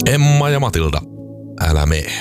Emma ja Matilda, älä mee.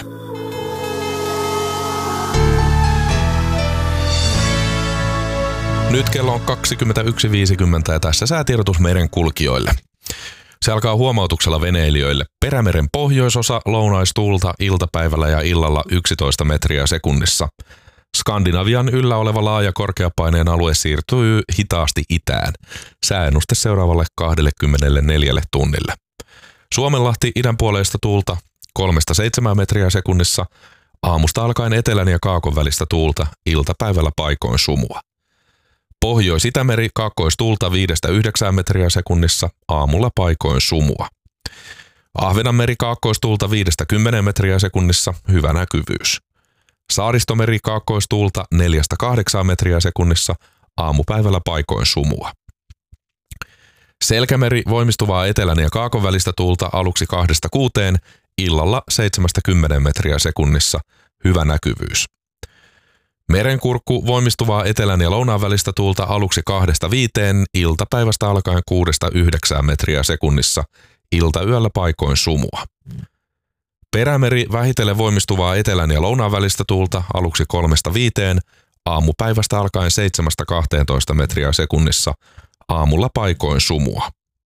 Nyt kello on 21.50 ja tässä säätiedotus meren kulkijoille. Se alkaa huomautuksella veneilijöille. Perämeren pohjoisosa lounaistuulta iltapäivällä ja illalla 11 metriä sekunnissa. Skandinavian yllä oleva laaja korkeapaineen alue siirtyy hitaasti itään. Sääennuste seuraavalle 24 tunnille. Suomenlahti idänpuoleista tuulta 3-7 metriä sekunnissa. Aamusta alkaen etelän ja kaakon välistä tuulta, iltapäivällä paikoin sumua. Pohjois-Itämeri kaakkoistuulta 5-9 metriä sekunnissa, aamulla paikoin sumua. Ahvenanmeri kaakkoistuulta 5-10 metriä sekunnissa, hyvä näkyvyys. Saaristomeri kaakkoistuulta 4-8 metriä sekunnissa, aamupäivällä paikoin sumua. Selkämeri voimistuvaa etelän ja kaakon välistä tuulta aluksi 2-6, illalla 7-10 metriä sekunnissa, hyvä näkyvyys. Merenkurkku voimistuvaa etelän ja lounaan välistä tuulta aluksi 2-5, iltapäivästä alkaen 6-9 metriä sekunnissa, iltayöllä paikoin sumua. Perämeri vähitellen voimistuvaa etelän ja lounaan välistä tuulta aluksi 3-5, aamupäivästä alkaen 7-12 metriä sekunnissa, aamulla paikoin sumua.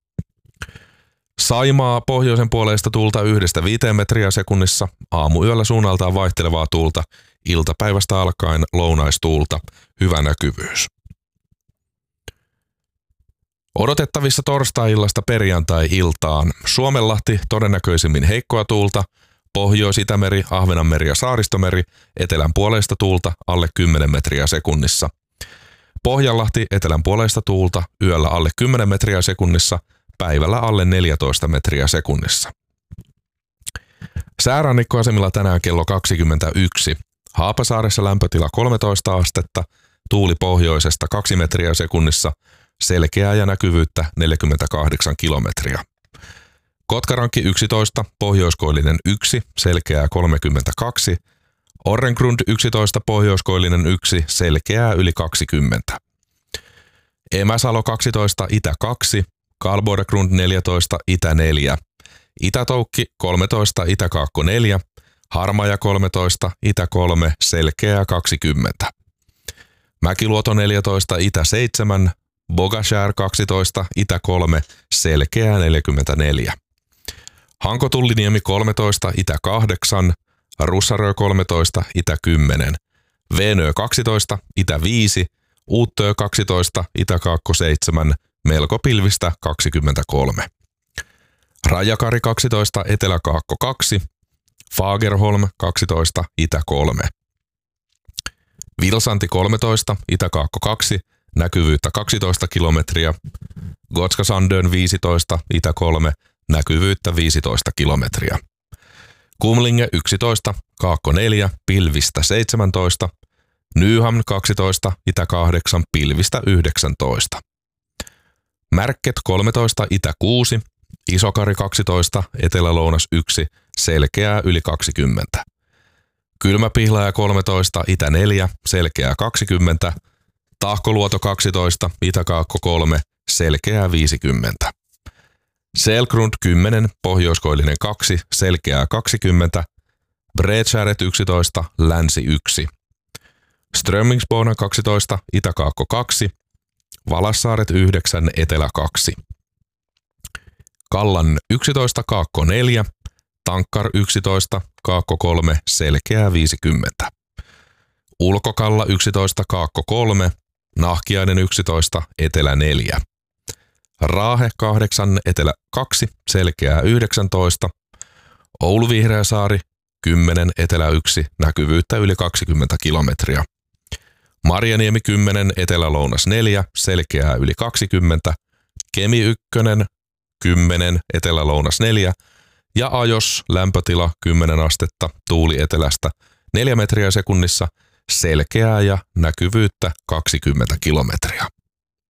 Saimaa pohjoisen puoleista tuulta 1-5 metriä sekunnissa, aamuyöllä suunnaltaan vaihtelevaa tuulta, iltapäivästä alkaen lounaistuulta, hyvä näkyvyys. Odotettavissa torstai-illasta perjantai-iltaan. Suomenlahti todennäköisimmin heikkoa tuulta, Pohjois-Itämeri, Ahvenanmeri ja Saaristomeri, etelän puoleista tuulta alle 10 metriä sekunnissa. Pohjanlahti etelän puoleista tuulta, yöllä alle 10 metriä sekunnissa, päivällä alle 14 metriä sekunnissa. Säärannikkoasemilla tänään kello 21. Haapasaaressa lämpötila 13 astetta, tuuli pohjoisesta 2 metriä sekunnissa, selkeää ja näkyvyyttä 48 kilometriä. Kotkarankki 11, pohjoiskoillinen 1, selkeää 32, Orrengrund 11, pohjoiskoillinen 1, selkeää yli 20. Emäsalo 12, itä 2, Karlborgrund 14, itä 4, Itätoukki 13, itä-kaakko 4, Harmaja 13, itä 3, selkeää 20. Mäkiluoto 14, itä 7, Bogashär 12, itä 3, selkeää 44. Hankotulliniemi 13, itä 8, Russarö 13, itä 10, Veenö 12, itä 5, Uuttöö 12, itä-kaakko 7, melko pilvistä 23. Rajakari 12, etelä-kaakko 2, Fagerholm 12, itä 3. Vilsanti 13, itä-kaakko 2, näkyvyyttä 12 kilometriä. Gotska Sandön 15, itä 3, näkyvyyttä 15 kilometriä. Kumlinge 11, kaakko 4, pilvistä 17. Nyhamn 12, itä 8, pilvistä 19. Märket 13, itä 6, Isokari 12, etelä-lounas 1, selkeää yli 20. Kylmäpihlaja 13, itä 4, selkeää 20. Tahkoluoto 12, itä-kaakko 3, selkeää 50. Selgrund 10, pohjoiskoillinen 2, selkeää 20. Bredskäret 11, länsi 1. Strömmingsbona 12, itä-kaakko 2. Valassaaret 9, etelä 2. Kallan 11, kaakko 4. Tankkar 11, kaakko 3, selkeää 50. Ulkokalla 11, kaakko 3. Nahkiainen 11, etelä 4. Raahe 8, etelä 2, selkeää 19. Oulu Vihreäsaari 10, etelä 1, näkyvyyttä yli 20 kilometriä. Marjaniemi 10, etelä-lounas 4, selkeää yli 20. Kemi 1, 10, etelä-lounas 4. Ja Ajos, lämpötila 10 astetta, tuuli etelästä 4 metriä sekunnissa, selkeää ja näkyvyyttä 20 kilometriä.